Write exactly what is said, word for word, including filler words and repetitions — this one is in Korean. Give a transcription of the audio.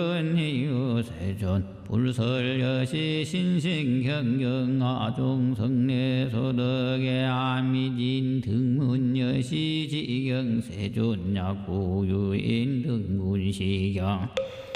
은희유 세존 불설여시 신생경경 아종성례소덕의 아미진 등문여시 지경 세존 야구유인 등문시경